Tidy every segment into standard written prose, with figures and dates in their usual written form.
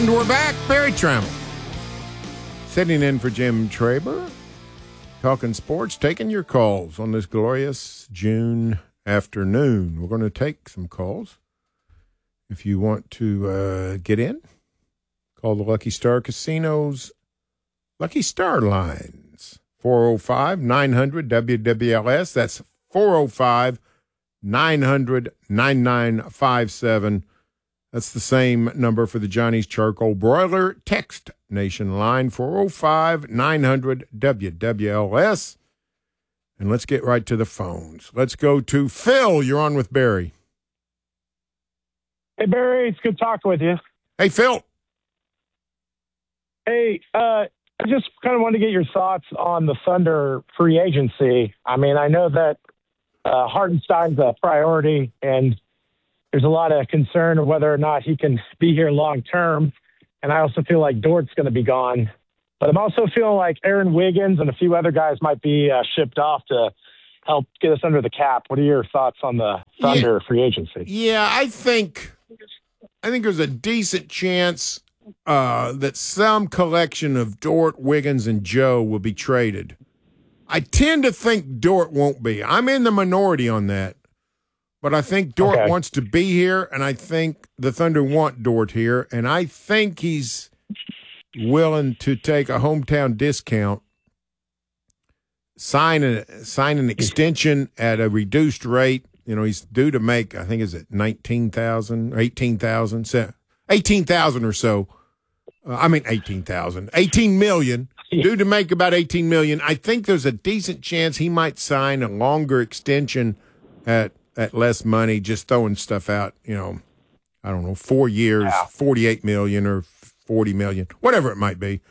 And we're back. Barry Trammell sitting in for Jim Traber, talking sports, taking your calls on this glorious June afternoon. We're going to take some calls. If you want to get in, call the Lucky Star Casino's Lucky Star lines, 405-900-WWLS. That's 405-900-9957. That's the same number for the Johnny's Charcoal Broiler Text Nation line, 405-900-WWLS. And let's get right to the phones. Let's go to Phil. You're on with Barry. Hey, Barry. It's good talking with you. Hey, Phil. Hey, I just kind of wanted to get your thoughts on the Thunder free agency. I mean, I know that Hartenstein's a priority, and there's a lot of concern of whether or not he can be here long term. And I also feel like Dort's going to be gone. But I'm also feeling like Aaron Wiggins and a few other guys might be shipped off to help get us under the cap. What are your thoughts on the Thunder free agency? Yeah, I think there's a decent chance that some collection of Dort, Wiggins, and Joe will be traded. I tend to think Dort won't be. I'm in the minority on that. But I think Dort wants to be here, and I think the Thunder want Dort here, and I think he's willing to take a hometown discount, sign an extension at a reduced rate. You know, he's due to make, I think, is it $19,000 or $18,000? $18,000 or so. $18 million. Due to make about $18 million. I think there's a decent chance he might sign a longer extension at less money, just throwing stuff out, you know, I don't know, 4 years, $48 million or $40 million, whatever it might be.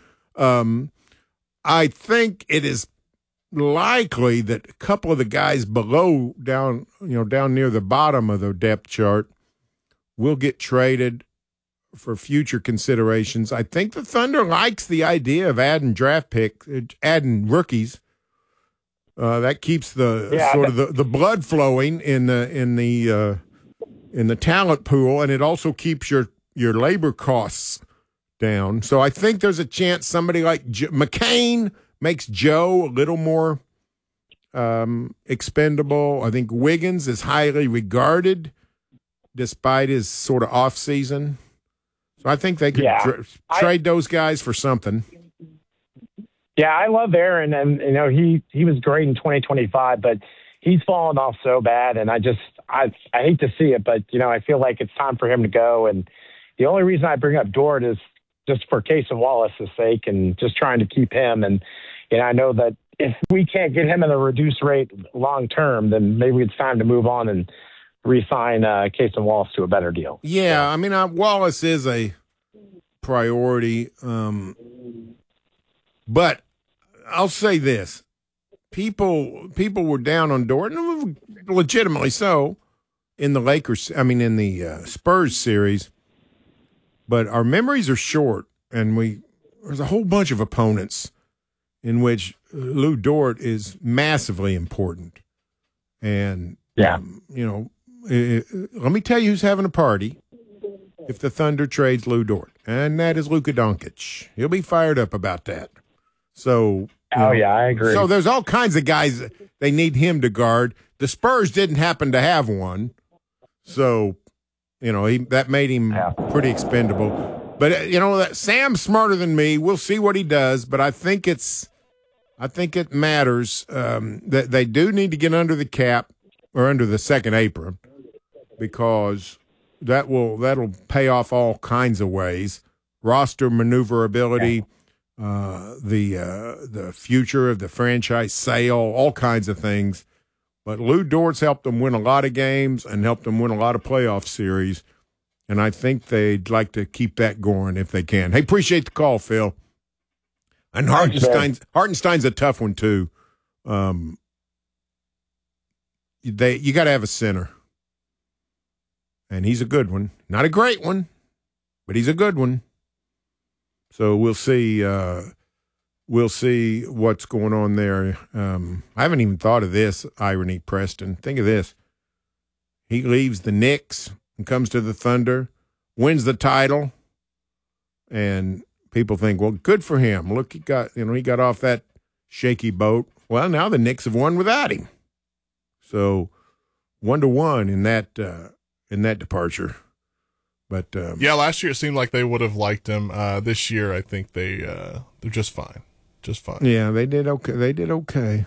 I think it is likely that a couple of the guys below, down near the bottom of the depth chart, will get traded for future considerations. I think the Thunder likes the idea of adding adding rookies. That keeps the blood flowing in the talent pool, and it also keeps your labor costs down. So I think there's a chance somebody like McCain makes Joe a little more expendable. I think Wiggins is highly regarded despite his sort of off season. So I think they could trade those guys for something. Yeah, I love Aaron, and he was great in 2025, but he's fallen off so bad, and I hate to see it, but I feel like it's time for him to go. And the only reason I bring up Dort is just for Cason Wallace's sake, and just trying to keep him. And I know that if we can't get him at a reduced rate long term, then maybe it's time to move on and re-sign Cason Wallace to a better deal. Yeah, I mean, Wallace is a priority. But I'll say this. People were down on Dort, and legitimately so, in the Spurs series. But our memories are short, and there's a whole bunch of opponents in which Lou Dort is massively important. And, let me tell you who's having a party if the Thunder trades Lou Dort, and that is Luka Doncic. He'll be fired up about that. So, I agree. So there's all kinds of guys they need him to guard. The Spurs didn't happen to have one, so that made him pretty expendable. But Sam's smarter than me. We'll see what he does, but I think it matters that they do need to get under the cap or under the second apron, because that'll pay off all kinds of ways. Roster maneuverability. The future of the franchise sale, all kinds of things. But Lou Dort's helped them win a lot of games and helped them win a lot of playoff series, and I think they'd like to keep that going if they can. Hey, appreciate the call, Phil. And Hartenstein's a tough one too. You got to have a center, and he's a good one. Not a great one, but he's a good one. So we'll see. We'll see what's going on there. I haven't even thought of this irony, Preston. Think of this. He leaves the Knicks and comes to the Thunder, wins the title, and people think, well, good for him. Look, he got off that shaky boat. Well, now the Knicks have won without him. So 1-1 in that departure. But last year it seemed like they would have liked him. This year, I think they're just fine. Just fine. Yeah, they did okay. They did okay.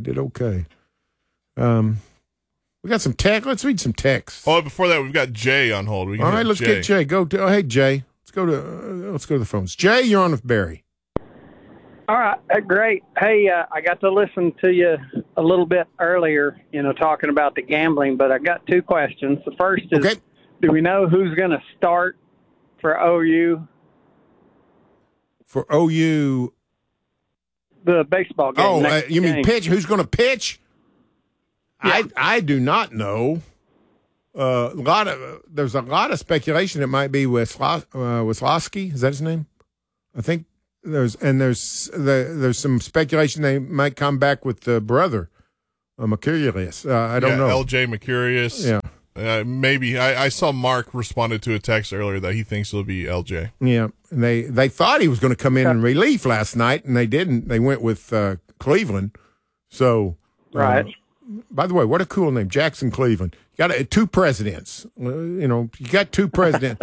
We got some text. Let's read some texts. Oh, before that, we've got Jay on hold. All right, let's get Jay. Hey, Jay. Let's go to the phones. Jay, you're on with Barry. All right, great. Hey, I got to listen to you a little bit earlier, talking about the gambling, but I got two questions. The first is, okay. Do we know who's going to start for OU? For OU? The baseball game. Oh, you mean pitch? Who's going to pitch? Yeah. I do not know. There's a lot of speculation. It might be Wisloski. Is that his name? I think there's some speculation they might come back with the brother, Mercurius. I don't know. L.J. Mercurius. Yeah. Maybe. I saw Mark responded to a text earlier that he thinks it'll be L.J. Yeah, and they thought he was going to come in relief last night, and they didn't. They went with Cleveland. So right. By the way, what a cool name, Jackson Cleveland. You got two presidents. You got two presidents.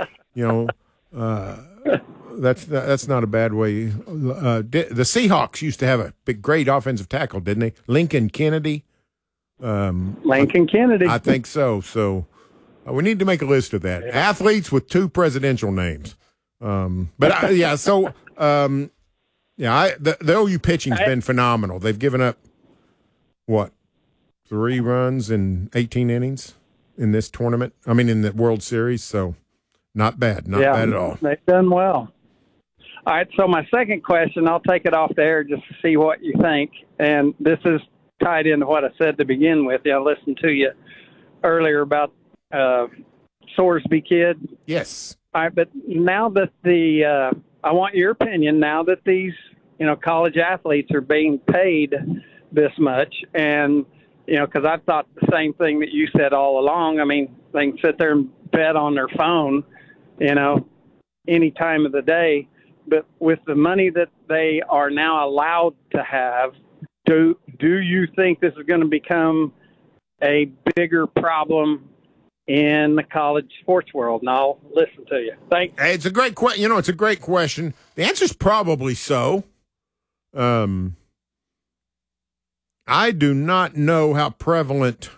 That's not a bad way. The Seahawks used to have a great offensive tackle, didn't they? Lincoln Kennedy. Lincoln Kennedy. I think so. So we need to make a list of that. Yeah. Athletes with two presidential names. The OU pitching's been phenomenal. They've given up, 3 runs in 18 innings in this tournament? I mean, in the World Series, so not bad. Not bad at all. They've done well. All right, so my second question, I'll take it off the air just to see what you think. And this is tied into what I said to begin with. I listened to you earlier about Sorsby kid. Yes. All right, but now that I want your opinion, now that these, college athletes are being paid this much, and because I've thought the same thing that you said all along. I mean, they can sit there and bet on their phone, any time of the day. But with the money that they are now allowed to have, do you think this is going to become a bigger problem in the college sports world? And I'll listen to you. Thanks. It's a great question. It's a great question. The answer is probably so. I do not know how prevalent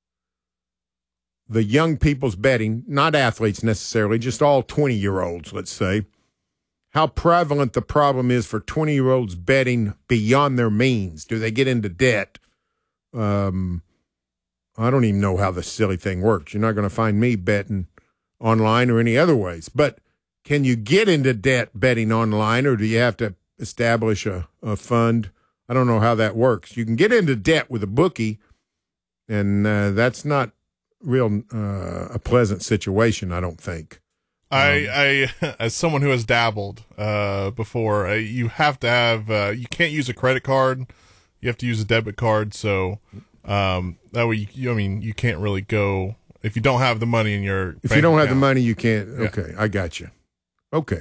the young people's betting, not athletes necessarily, just all 20-year-olds, let's say, how prevalent the problem is for 20-year-olds betting beyond their means. Do they get into debt? I don't even know how this silly thing works. You're not going to find me betting online or any other ways. But can you get into debt betting online, or do you have to establish a fund? I don't know how that works. You can get into debt with a bookie, and that's not real a pleasant situation, I don't think. I as someone who has dabbled before, you have to have you can't use a credit card. You have to use a debit card. So that way, you can't really go if you don't have the money in your. If you don't have the money, you can't. Okay, I got you. Okay,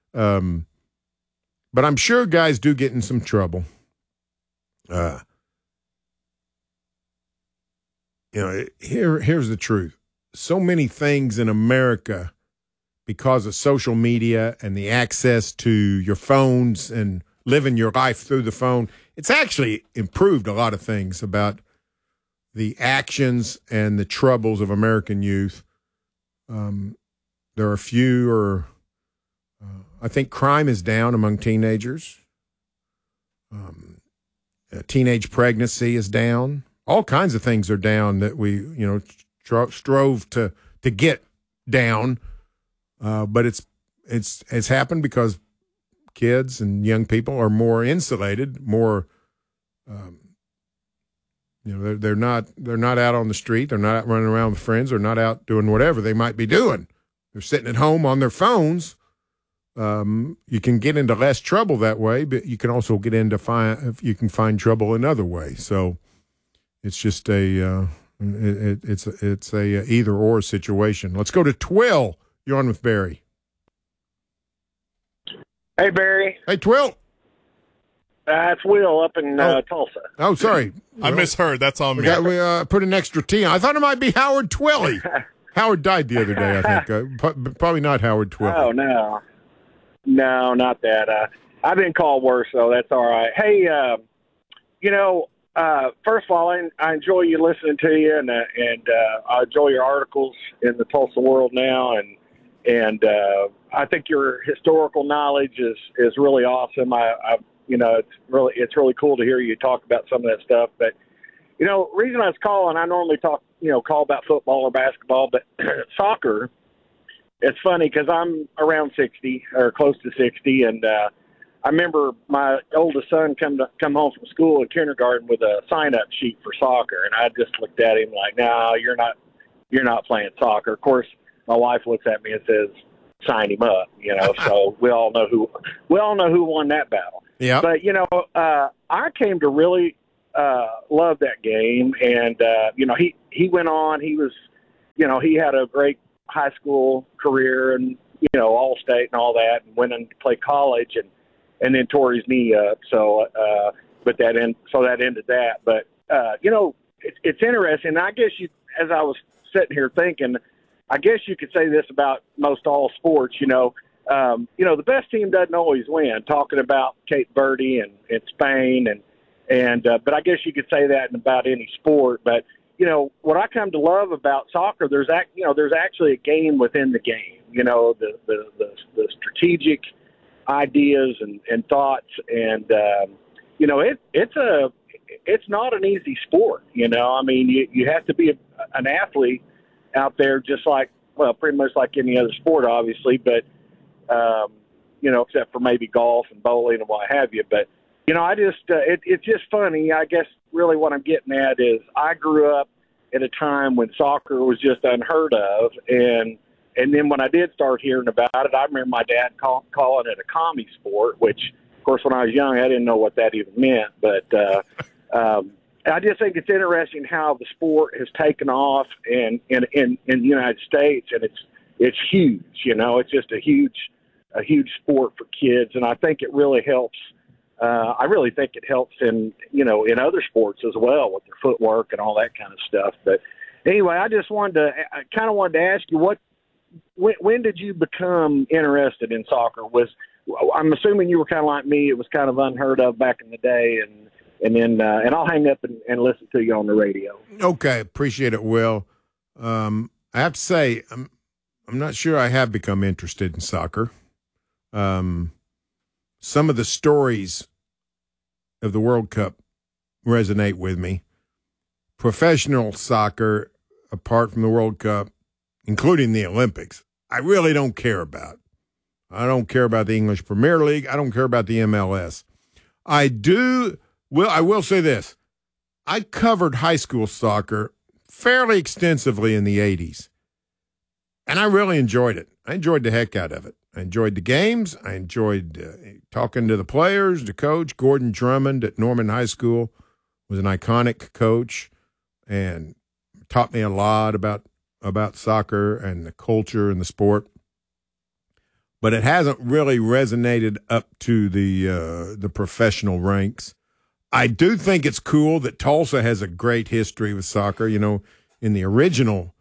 but I'm sure guys do get in some trouble. Here's the truth. So many things in America, because of social media and the access to your phones and living your life through the phone, it's actually improved a lot of things about the actions and the troubles of American youth. There are fewer. I think crime is down among teenagers. Teenage pregnancy is down. All kinds of things are down that we, strove to get down. But it's happened because kids and young people are more insulated, more. They're not out on the street. They're not out running around with friends. They're not out doing whatever they might be doing. They're sitting at home on their phones. You can get into less trouble that way, but you can also get into find trouble in other ways. So it's just it's a either or situation. Let's go to Twill. You're on with Barry. Hey, Barry. Hey, Twill. It's Will up in Tulsa. Oh, sorry. I misheard. That's on me. We put an extra T on. I thought it might be Howard Twilly. Howard died the other day, I think. Probably not Howard Twilly. Oh, no. No, not that. I've been called worse, so that's all right. Hey, first of all, I enjoy you listening to you, and I enjoy your articles in the Tulsa World now, and I think your historical knowledge is really awesome. It's really cool to hear you talk about some of that stuff. But reason I was calling, I normally call about football or basketball, but soccer. It's funny because I'm around 60 or close to 60, and I remember my oldest son come home from school in kindergarten with a sign-up sheet for soccer, and I just looked at him like, "No, you're not playing soccer." Of course, my wife looks at me and says, "Sign him up," So we all know who won that battle. Yeah. But I came to really love that game, and he went on. He was, he had a great high school career, and all state and all that, and went on to play college, and then tore his knee up. So, that ended that. But it's interesting. I guess as I was sitting here thinking, I guess you could say this about most all sports. The best team doesn't always win. Talking about Cape Verde and Spain, but I guess you could say that in about any sport. But what I come to love about soccer, there's actually a game within the game. The strategic ideas and thoughts, and it's not an easy sport. You have to be an athlete out there, just like, well, pretty much like any other sport, obviously, but except for maybe golf and bowling and what have you. But it's just funny. I guess really what I'm getting at is I grew up at a time when soccer was just unheard of, and then when I did start hearing about it, I remember my dad calling it a commie sport, which, of course, when I was young, I didn't know what that even meant. But I just think it's interesting how the sport has taken off in the United States, and it's huge. It's just a huge sport for kids, and I think it really helps. I really think it helps in other sports as well with their footwork and all that kind of stuff. But anyway, I wanted to ask you when did you become interested in soccer? I'm assuming you were kind of like me. It was kind of unheard of back in the day, and then I'll hang up and listen to you on the radio. Okay, appreciate it, Will. I have to say, I'm not sure I have become interested in soccer. Some of the stories of the World Cup resonate with me. Professional soccer, apart from the World Cup, including the Olympics, I really don't care about. I don't care about the English Premier League. I don't care about the MLS. I will say this. I covered high school soccer fairly extensively in the 80s, and I really enjoyed it. I enjoyed the heck out of it. I enjoyed the games. I enjoyed talking to the players, the coach. Gordon Drummond at Norman High School was an iconic coach and taught me a lot about soccer and the culture and the sport. But it hasn't really resonated up to the professional ranks. I do think it's cool that Tulsa has a great history with soccer. In the original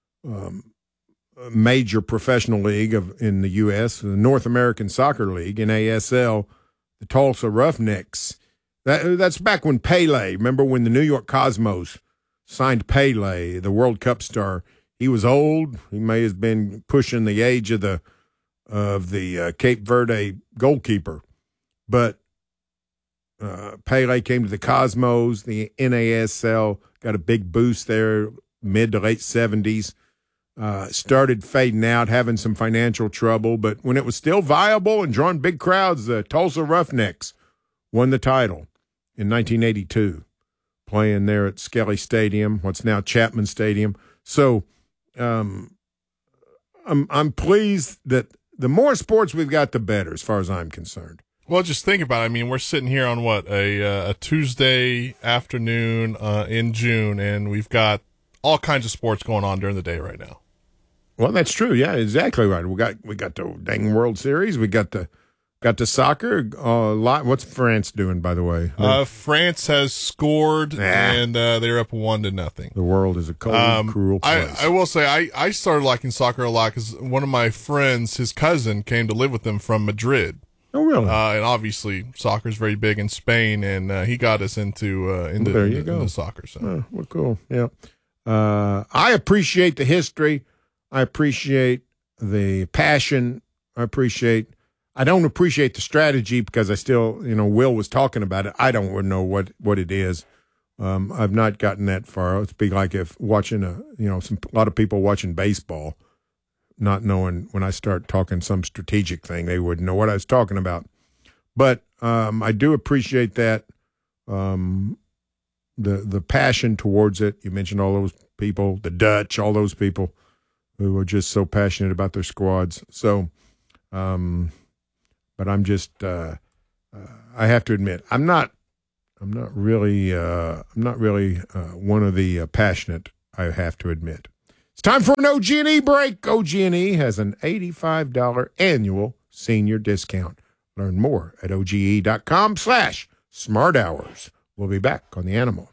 major professional league in the U.S., the North American Soccer League, NASL, the Tulsa Roughnecks. That's back when Pele, remember when the New York Cosmos signed Pele, the World Cup star. He was old. He may have been pushing the age of the Cape Verde goalkeeper. But Pele came to the Cosmos. The NASL got a big boost there, mid to late 70s. Started fading out, having some financial trouble. But when it was still viable and drawing big crowds, the Tulsa Roughnecks won the title in 1982, playing there at Skelly Stadium, what's now Chapman Stadium. So I'm pleased that the more sports we've got, the better, as far as I'm concerned. Well, just think about it. I mean, we're sitting here on a Tuesday afternoon in June, and we've got all kinds of sports going on during the day right now. Well, that's true. Yeah, exactly right. We got the dang World Series. We got the got the soccer a lot. What's France doing, by the way? France has scored, and they're up 1-0. The world is a cold, cruel place. I will say I started liking soccer a lot because one of my friends, his cousin, came to live with them from Madrid. Oh, really? And obviously, soccer is very big in Spain, and he got us into soccer. So. Oh, well, cool. Yeah. I appreciate the history. I appreciate the passion. I don't appreciate the strategy because I still, Will was talking about it. I don't know what it is. I've not gotten that far. It'd be like if watching a lot of people watching baseball, not knowing when I start talking some strategic thing, they wouldn't know what I was talking about. But I do appreciate that, the passion towards it. You mentioned all those people, the Dutch, all those people who are just so passionate about their squads. So, but I'm just, I have to admit, I'm not really one of the passionate. I have to admit. It's time for an OG&E break. OG&E has an $85 annual senior discount. Learn more at OGE.com/smarthours. We'll be back on The Animal.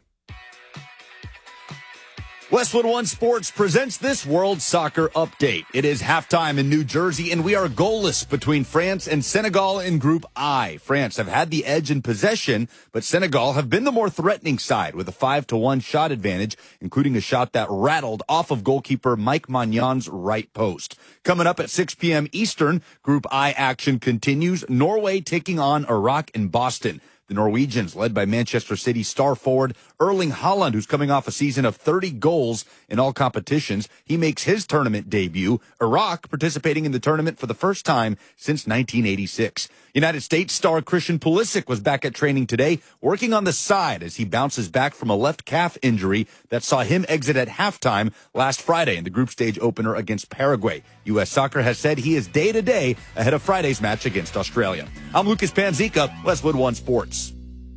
Westwood One Sports presents this World Soccer Update. It is halftime in New Jersey, and we are goalless between France and Senegal in Group I. France have had the edge in possession, but Senegal have been the more threatening side with a 5-1 shot advantage, including a shot that rattled off of goalkeeper Mike Magnan's right post. Coming up at 6 p.m. Eastern, Group I action continues. Norway taking on Iraq in Boston. The Norwegians, led by Manchester City star forward Erling Haaland, who's coming off a season of 30 goals in all competitions. He makes his tournament debut. Iraq participating in the tournament for the first time since 1986. United States star Christian Pulisic was back at training today, working on the side as he bounces back from a left calf injury that saw him exit at halftime last Friday in the group stage opener against Paraguay. U.S. Soccer has said he is day-to-day ahead of Friday's match against Australia. I'm Lucas Panzica, Westwood One Sports.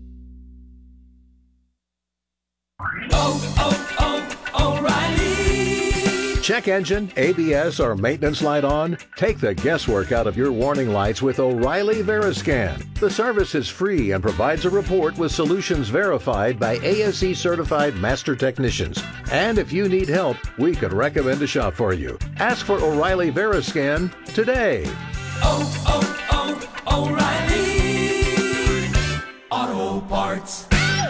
O'Reilly. Check engine, ABS, or maintenance light on? Take the guesswork out of your warning lights with O'Reilly Veriscan. The service is free and provides a report with solutions verified by ASE certified master technicians. And if you need help, we could recommend a shop for you. Ask for O'Reilly Veriscan today. O'Reilly Auto Parts.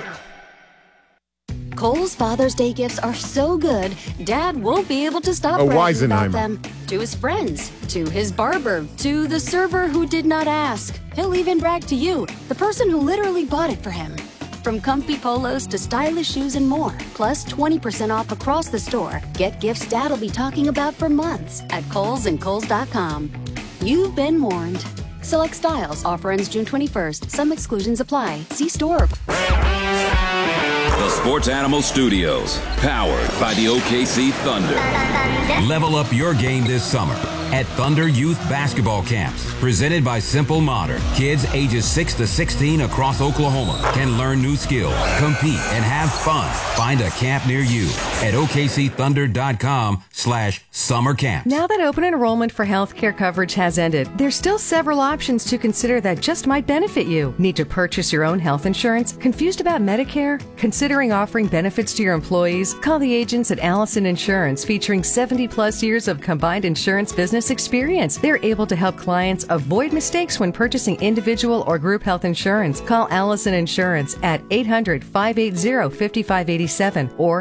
Kohl's Father's Day gifts are so good, Dad won't be able to stop bragging about them. To his friends, to his barber, to the server who did not ask. He'll even brag to you, the person who literally bought it for him. From comfy polos to stylish shoes and more, plus 20% off across the store. Get gifts Dad'll be talking about for months at Kohl's and Kohl's.com. You've been warned. Select styles. Offer ends June 21st. Some exclusions apply. See store. The Sports Animal Studios, powered by the OKC Thunder. Level up your game this summer at Thunder Youth Basketball Camps, presented by Simple Modern. Kids ages 6 to 16 across Oklahoma can learn new skills, compete, and have fun. Find a camp near you at OKCThunder.com/summer camp. Now that open enrollment for healthcare coverage has ended, there's still several options to consider that just might benefit you. Need to purchase your own health insurance? Confused about Medicare? Considering offering benefits to your employees? Call the agents at Allison Insurance, featuring 70-plus years of combined insurance business experience. They're able to help clients avoid mistakes when purchasing individual or group health insurance. Call Allison Insurance at 800-580-5587 or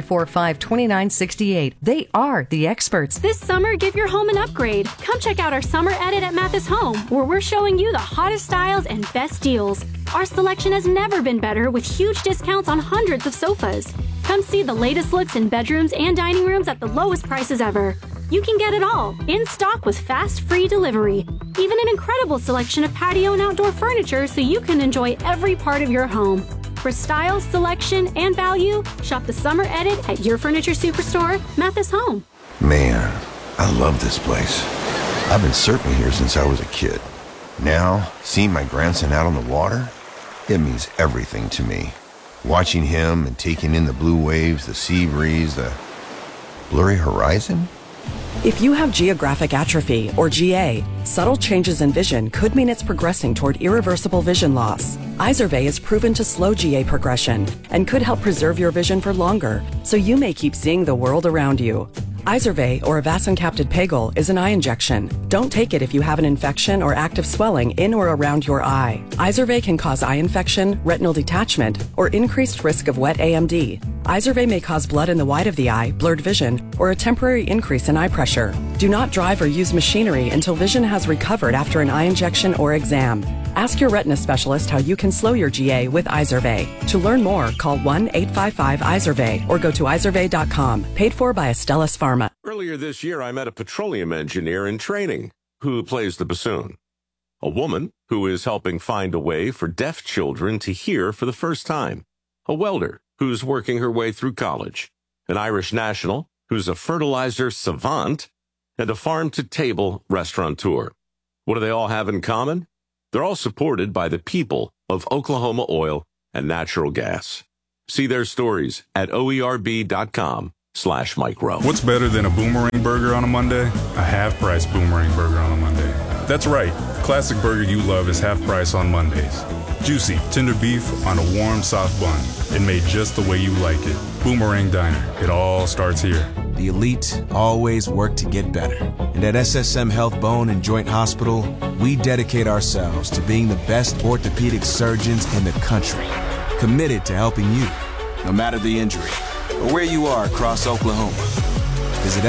745-2968. They are the experts. This summer, give your home an upgrade. Come check out our summer edit at Mathis Home, where we're showing you the hottest styles and best deals. Our selection has never been better, with huge discounts on hundreds of sofas. Come see the latest looks in bedrooms and dining rooms at the lowest prices ever. You can get it all, in stock with fast, free delivery. Even an incredible selection of patio and outdoor furniture so you can enjoy every part of your home. For style, selection, and value, shop the summer edit at your furniture superstore, Mathis Home. Man, I love this place. I've been surfing here since I was a kid. Now, seeing my grandson out on the water, it means everything to me. Watching him and taking in the blue waves, the sea breeze, the blurry horizon. If you have geographic atrophy, or GA, subtle changes in vision could mean it's progressing toward irreversible vision loss. Izervay is proven to slow GA progression and could help preserve your vision for longer, so you may keep seeing the world around you. Izervay, or avacincaptad pegol, is an eye injection. Don't take it if you have an infection or active swelling in or around your eye. Izervay can cause eye infection, retinal detachment, or increased risk of wet AMD. Izervay may cause blood in the white of the eye, blurred vision, or a temporary increase in eye pressure. Do not drive or use machinery until vision has recovered after an eye injection or exam. Ask your retina specialist how you can slow your GA with Izervay. To learn more, call 1-855-IZERVAY or go to izervay.com. Paid for by Astellas Pharma. Earlier this year, I met a petroleum engineer in training who plays the bassoon. A woman who is helping find a way for deaf children to hear for the first time. A welder who's working her way through college. An Irish national who's a fertilizer savant. And a farm-to-table restaurateur. What do they all have in common? They're all supported by the people of Oklahoma Oil and Natural Gas. See their stories at oerb.com/micro. What's better than a boomerang burger on a Monday? A half-price boomerang burger on a Monday. That's right. The classic burger you love is half price on Mondays. Juicy, tender beef on a warm, soft bun. And made just the way you like it. Boomerang Diner. It all starts here. The elite always work to get better. And at SSM Health Bone and Joint Hospital, we dedicate ourselves to being the best orthopedic surgeons in the country. Committed to helping you, no matter the injury, or where you are across Oklahoma. Visit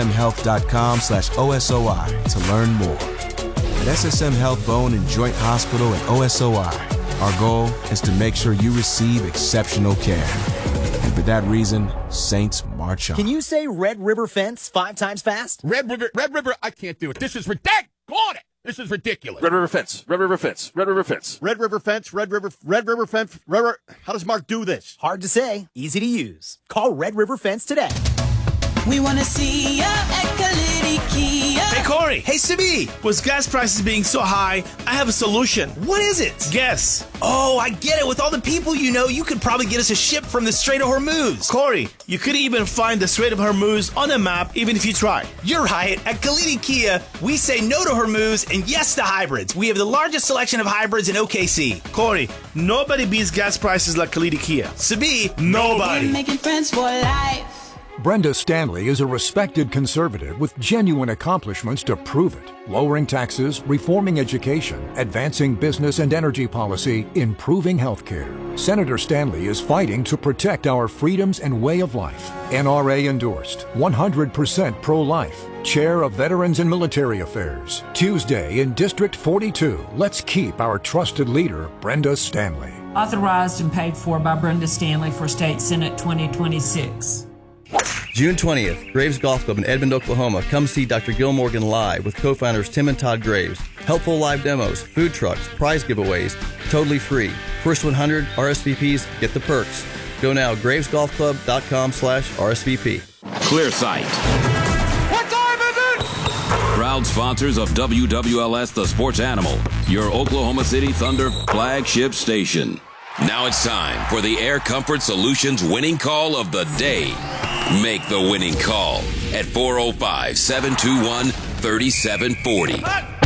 ssmhealth.com/OSOI to learn more. At SSM Health Bone and Joint Hospital and OSOI, our goal is to make sure you receive exceptional care. And for that reason, Saints march on. Can you say Red River Fence 5 times fast? Red River, I can't do it. This is ridiculous. This is ridiculous. Red River Fence, Red River Fence, Red River Fence. Red River Fence, Red River Fence, How does Mark do this? Hard to say, easy to use. Call Red River Fence today. We want to see ya at Kalidi Kia. Hey, Corey. Hey, Sibi. With gas prices being so high, I have a solution. What is it? Guess. Oh, I get it. With all the people you know, you could probably get us a ship from the Strait of Hormuz. Corey, you could even find the Strait of Hormuz on a map, even if you try. You're right. At Kalidi Kia, we say no to Hormuz and yes to hybrids. We have the largest selection of hybrids in OKC. Corey, nobody beats gas prices like Kalidi Kia. Sibi, nobody. We're making friends for life. Brenda Stanley is a respected conservative with genuine accomplishments to prove it. Lowering taxes, reforming education, advancing business and energy policy, improving healthcare. Senator Stanley is fighting to protect our freedoms and way of life. NRA endorsed, 100% pro-life. Chair of Veterans and Military Affairs. Tuesday in District 42. Let's keep our trusted leader, Brenda Stanley. Authorized and paid for by Brenda Stanley for State Senate 2026. June 20th, Graves Golf Club in Edmond, Oklahoma. Come see Dr. Gil Morgan live with co-founders Tim and Todd Graves. Helpful live demos, food trucks, prize giveaways, totally free. First 100 RSVPs get the perks. Go now, gravesgolfclub.com/RSVP. Clearsight. What time is it? Proud sponsors of WWLS The Sports Animal, your Oklahoma City Thunder flagship station. Now it's time for the Air Comfort Solutions winning call of the day. Make the winning call at 405-721-3740.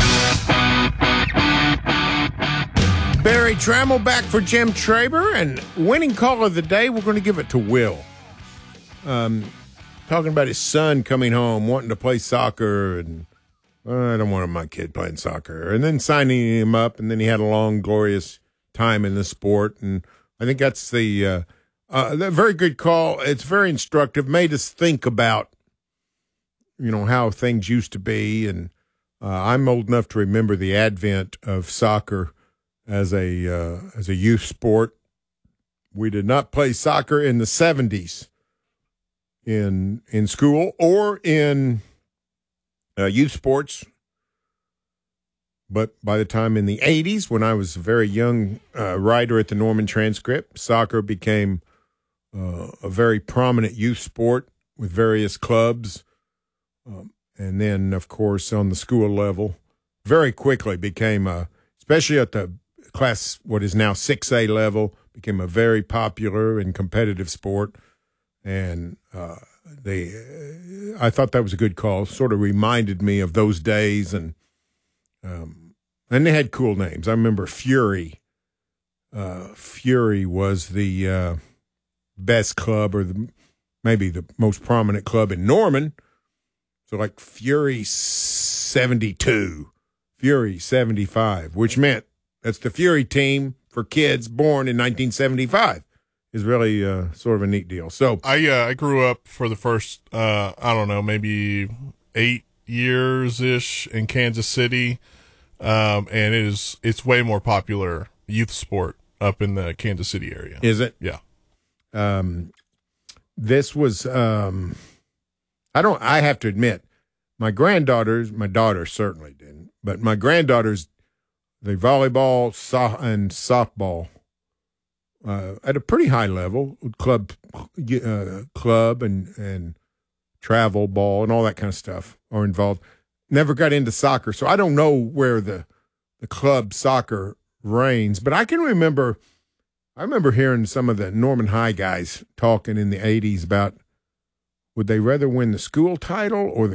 Barry Trammell back for Jim Traber, and winning call of the day, we're going to give it to Will. Talking about his son coming home, wanting to play soccer, and I don't want my kid playing soccer. And then signing him up, and then he had a long, glorious time in the sport, and I think that's the very good call. It's very instructive, made us think about, how things used to be, and I'm old enough to remember the advent of soccer as a youth sport. We did not play soccer in the 70s in school or in youth sports. But by the time in the 80s, when I was a very young writer at the Norman Transcript, soccer became a very prominent youth sport with various clubs. And then, of course, on the school level, very quickly became, especially at the class, what is now 6A level, became a very popular and competitive sport. And I thought that was a good call. Sort of reminded me of those days, and they had cool names. I remember Fury. Fury was the best club, or maybe the most prominent club in Norman. So like Fury 72, Fury 75, which meant that's the Fury team for kids born in 1975. Is really sort of a neat deal. So I grew up for the first I don't know, maybe 8 years ish in Kansas City, and it's way more popular youth sport up in the Kansas City area. Is it? Yeah. This was I have to admit, my daughter certainly didn't, but my granddaughters, the volleyball and softball. At a pretty high level, club and travel ball and all that kind of stuff are involved. Never got into soccer, so I don't know where the club soccer reigns. But I remember hearing some of the Norman High guys talking in the 80s about would they rather win the school title or the